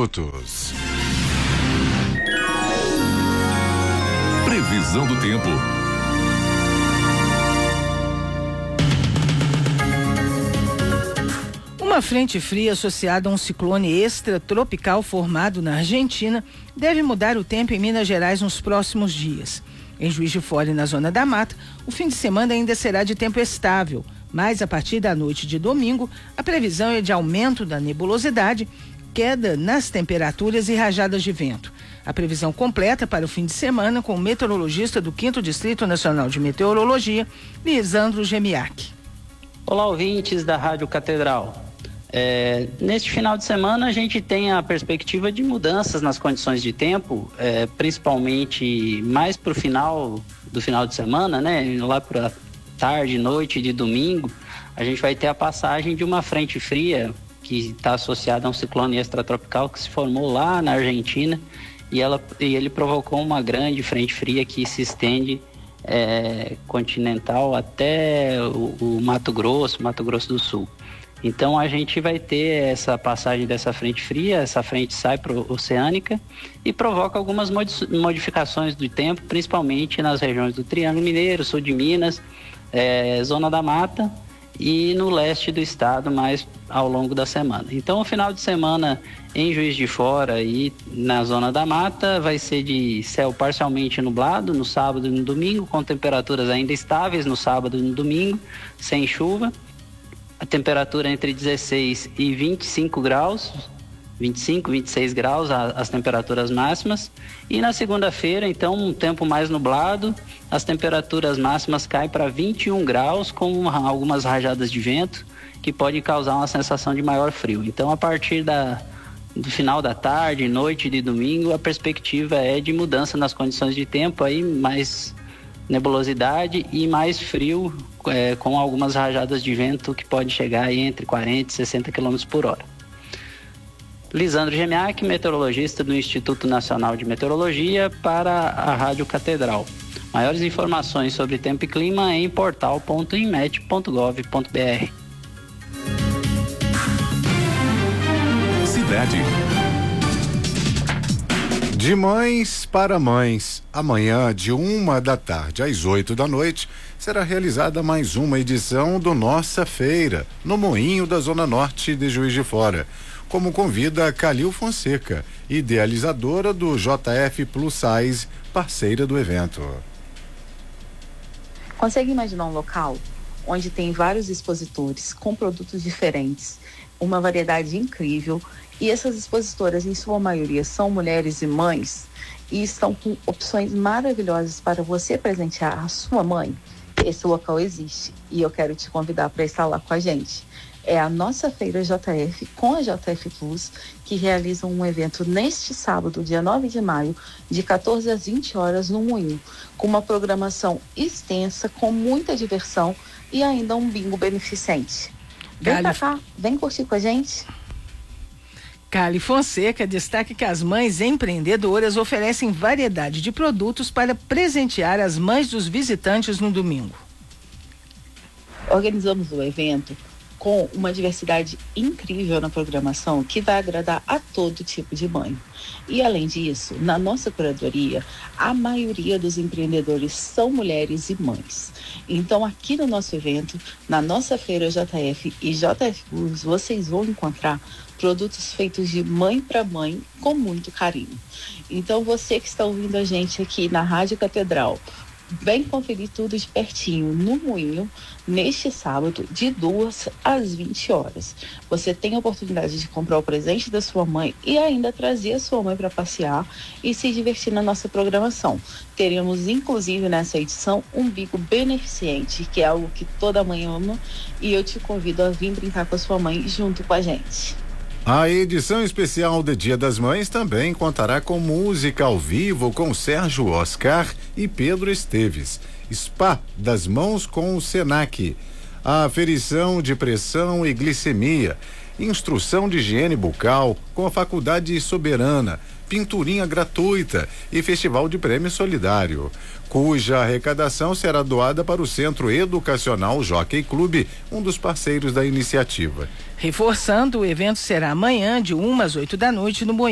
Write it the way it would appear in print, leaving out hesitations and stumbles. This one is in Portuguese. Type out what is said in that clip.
minutos. Previsão do tempo. Uma frente fria associada a um ciclone extratropical formado na Argentina deve mudar o tempo em Minas Gerais nos próximos dias. Em Juiz de Fora e na Zona da Mata, o fim de semana ainda será de tempo estável, mas a partir da noite de domingo, a previsão é de aumento da nebulosidade, queda nas temperaturas e rajadas de vento. A previsão completa para o fim de semana com o meteorologista do 5º Distrito Nacional de Meteorologia, Lisandro Gemiak. Olá, ouvintes da Rádio Catedral. Neste final de semana a gente tem a perspectiva de mudanças nas condições de tempo, principalmente mais para o final do final de semana, né? Lá para tarde, noite de domingo, a gente vai ter a passagem de uma frente fria que está associada a um ciclone extratropical que se formou lá na Argentina e ele provocou uma grande frente fria que se estende continental até o Mato Grosso do Sul. Então a gente vai ter essa passagem dessa frente fria, essa frente sai para a oceânica e provoca algumas modificações do tempo, principalmente nas regiões do Triângulo Mineiro, sul de Minas, Zona da Mata e no leste do estado, mais ao longo da semana. Então o final de semana em Juiz de Fora e na Zona da Mata vai ser de céu parcialmente nublado no sábado e no domingo, com temperaturas ainda estáveis no sábado e no domingo, sem chuva. A temperatura entre 16 e 25 graus, 25, 26 graus as temperaturas máximas. E na segunda-feira, então, um tempo mais nublado, as temperaturas máximas caem para 21 graus, com algumas rajadas de vento, que pode causar uma sensação de maior frio. Então, a partir do final da tarde, noite de domingo, a perspectiva é de mudança nas condições de tempo, aí mais nebulosidade e mais frio, com algumas rajadas de vento que pode chegar aí entre 40 e 60 km por hora. Lisandro Gemiak, meteorologista do Instituto Nacional de Meteorologia, para a Rádio Catedral. Maiores informações sobre tempo e clima em portal.inmet.gov.br. Cidade. De mães para mães, amanhã de 13h às 20h será realizada mais uma edição do Nossa Feira, no Moinho da Zona Norte de Juiz de Fora, como convida a Calil Fonseca, idealizadora do JF Plus Size, parceira do evento. Consegue imaginar um local onde tem vários expositores com produtos diferentes, uma variedade incrível, e essas expositoras, em sua maioria, são mulheres e mães e estão com opções maravilhosas para você presentear a sua mãe? Esse local existe e eu quero te convidar para estar lá com a gente. É a Nossa Feira JF com a JF Plus, que realizam um evento neste sábado, dia 9 de maio, de 14 às 20 horas no Moinho, com uma programação extensa, com muita diversão e ainda um bingo beneficente. Vem pra cá, vem curtir com a gente. Calil Fonseca destaca que as mães empreendedoras oferecem variedade de produtos para presentear as mães dos visitantes no domingo. Organizamos o evento com uma diversidade incrível na programação que vai agradar a todo tipo de mãe. E além disso, na nossa curadoria, a maioria dos empreendedores são mulheres e mães. Então aqui no nosso evento, na nossa feira JF e JF Plus, vocês vão encontrar produtos feitos de mãe para mãe com muito carinho. Então você que está ouvindo a gente aqui na Rádio Catedral, vem conferir tudo de pertinho no Moinho, neste sábado, de 2 às 20 horas. Você tem a oportunidade de comprar o presente da sua mãe e ainda trazer a sua mãe para passear e se divertir na nossa programação. Teremos, inclusive, nessa edição, um bingo beneficente, que é algo que toda mãe ama, e eu te convido a vir brincar com a sua mãe junto com a gente. A edição especial do Dia das Mães também contará com música ao vivo com Sérgio Oscar e Pedro Esteves. Spa das Mãos com o Senac. Aferição de pressão e glicemia. Instrução de higiene bucal com a Faculdade Soberana. Pinturinha gratuita e Festival de Prêmio Solidário, cuja arrecadação será doada para o Centro Educacional Jockey Clube, um dos parceiros da iniciativa. Reforçando, o evento será amanhã de 1 às 8 da noite no Moinho.